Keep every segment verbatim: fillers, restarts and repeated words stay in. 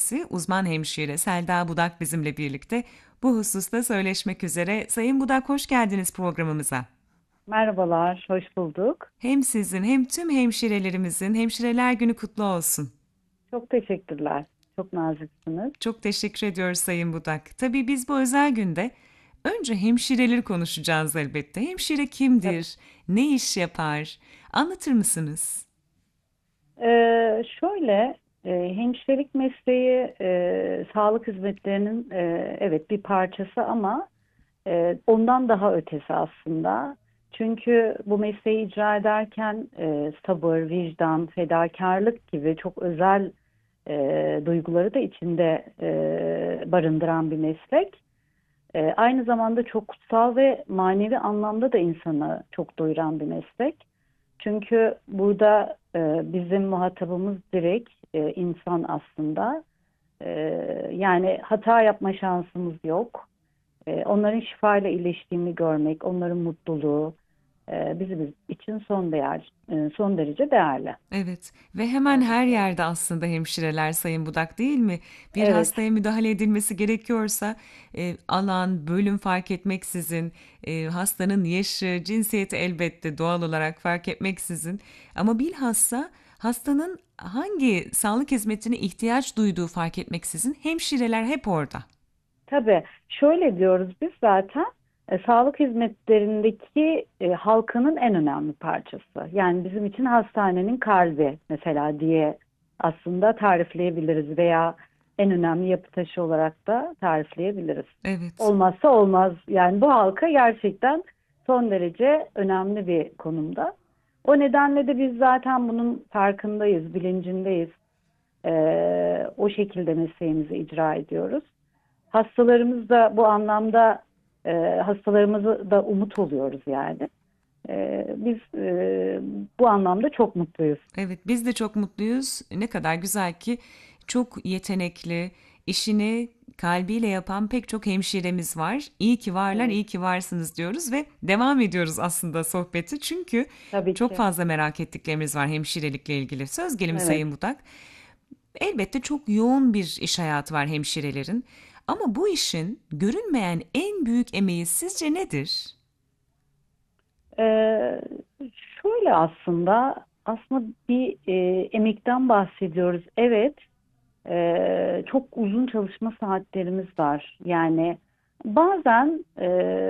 üyesi, uzman hemşire Selda Budak bizimle birlikte bu hususta söyleşmek üzere. Sayın Budak, hoş geldiniz programımıza. Merhabalar, hoş bulduk. Hem sizin hem tüm hemşirelerimizin Hemşireler Günü kutlu olsun. Çok teşekkürler. Çok naziksiniz. Çok teşekkür ediyoruz Sayın Budak. Tabii biz bu özel günde önce hemşireleri konuşacağız elbette. Hemşire Tabii. kimdir? Ne iş yapar? Anlatır mısınız? Ee, şöyle, e, hemşirelik mesleği e, sağlık hizmetlerinin e, evet bir parçası ama e, ondan daha ötesi aslında. Çünkü bu mesleği icra ederken e, sabır, vicdan, fedakarlık gibi çok özel e, duyguları da içinde e, barındıran bir meslek. E, aynı zamanda çok kutsal ve manevi anlamda da insanı çok doyuran bir meslek. Çünkü burada e, bizim muhatabımız direkt e, insan aslında. E, Yani hata yapma şansımız yok. E, onların şifayla iyileştiğini görmek, onların mutluluğu e, bizim için son değer, e, son derece değerli. Evet ve hemen Öyle her söyleyeyim. yerde aslında hemşireler Sayın Budak değil mi? Bir Evet, hastaya müdahale edilmesi gerekiyorsa e, alan, bölüm fark etmeksizin, e, hastanın yaşı, cinsiyeti elbette doğal olarak fark etmeksizin ama bilhassa hastanın hangi sağlık hizmetine ihtiyaç duyduğu fark etmeksizin hemşireler hep orada. tabii. Şöyle diyoruz biz zaten e, sağlık hizmetlerindeki e, halkının en önemli parçası. Yani bizim için hastanenin kalbi mesela diye aslında tarifleyebiliriz veya en önemli yapı taşı olarak da tarifleyebiliriz. Evet. Olmazsa olmaz. Yani bu halka gerçekten son derece önemli bir konumda. O nedenle de biz zaten bunun farkındayız, bilincindeyiz. Ee, o şekilde mesleğimizi icra ediyoruz. Hastalarımız da bu anlamda e, hastalarımızı da umut oluyoruz yani. E, biz e, bu anlamda çok mutluyuz. Evet, biz de çok mutluyuz. Ne kadar güzel ki çok yetenekli, işini kalbiyle yapan pek çok hemşiremiz var. İyi ki varlar, Evet, iyi ki varsınız diyoruz ve devam ediyoruz aslında sohbeti. Çünkü tabii çok ki. fazla merak ettiklerimiz var hemşirelikle ilgili. Söz gelimi Evet. Sayın Budak. Elbette çok yoğun bir iş hayatı var hemşirelerin. Ama bu işin görünmeyen en büyük emeği sizce nedir? Ee, Şöyle aslında aslında bir e, emekten bahsediyoruz. Evet, e, çok uzun çalışma saatlerimiz var. Yani bazen e,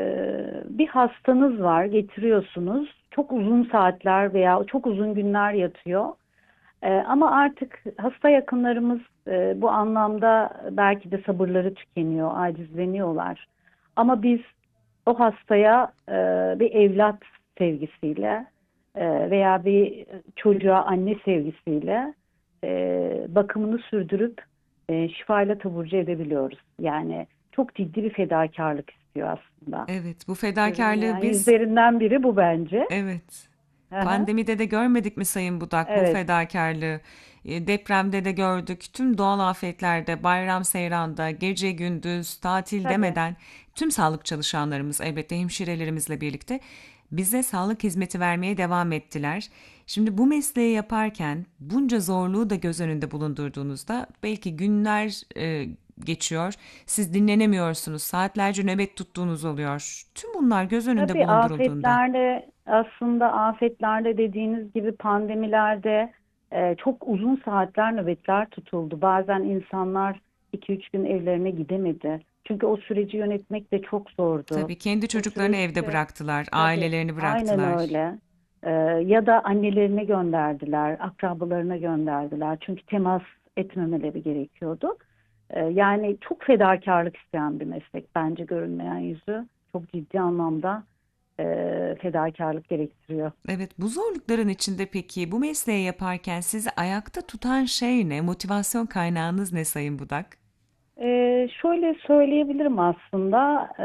bir hastanız var, getiriyorsunuz. Çok uzun saatler veya çok uzun günler yatıyor. E, ama artık hasta yakınlarımız e, bu anlamda belki de sabırları tükeniyor, acizleniyorlar. Ama biz o hastaya e, bir evlat sevgisiyle e, veya bir çocuğa anne sevgisiyle e, bakımını sürdürüp e, şifayla taburcu edebiliyoruz. Yani çok ciddi bir fedakarlık istiyor aslında. Evet, bu fedakarlığı Görünmeyen biz yüzlerinden biri bu bence. evet. Hı hı. Pandemide de görmedik mi Sayın Budak bu Evet, fedakarlığı? E, Depremde de gördük. Tüm doğal afetlerde, bayram seyranda, gece gündüz, tatil tabii. demeden tüm sağlık çalışanlarımız elbette hemşirelerimizle birlikte bize sağlık hizmeti vermeye devam ettiler. Şimdi bu mesleği yaparken bunca zorluğu da göz önünde bulundurduğunuzda belki günler e, geçiyor. Siz dinlenemiyorsunuz. Saatlerce nöbet tuttuğunuz oluyor. Tüm bunlar göz önünde Tabii bulundurulduğunda. afetlerde aslında afetlerde dediğiniz gibi pandemilerde e, çok uzun saatler nöbetler tutuldu. Bazen insanlar iki üç gün evlerine gidemedi. Çünkü o süreci yönetmek de çok zordu. Tabii kendi O çocuklarını evde süreçte bıraktılar, tabii ailelerini aynen bıraktılar. öyle. E, Ya da annelerine gönderdiler, akrabalarına gönderdiler. Çünkü temas etmemeleri gerekiyordu. E, yani çok fedakarlık isteyen bir meslek bence görünmeyen yüzü. Çok ciddi anlamda e, fedakarlık gerektiriyor. Evet, bu zorlukların içinde peki bu mesleği yaparken sizi ayakta tutan şey ne? Motivasyon kaynağınız ne Sayın Budak? E, şöyle söyleyebilirim aslında. E,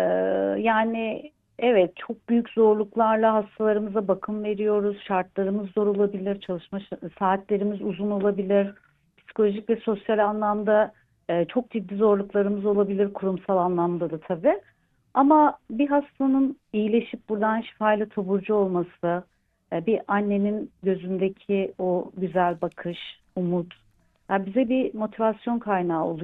yani evet çok büyük zorluklarla hastalarımıza bakım veriyoruz. Şartlarımız zor olabilir, çalışma ş- saatlerimiz uzun olabilir. Psikolojik ve sosyal anlamda e, çok ciddi zorluklarımız olabilir, kurumsal anlamda da tabii. Ama bir hastanın iyileşip buradan şifayla taburcu olması, e, bir annenin gözündeki o güzel bakış, umut, yani bize bir motivasyon kaynağı oluyor.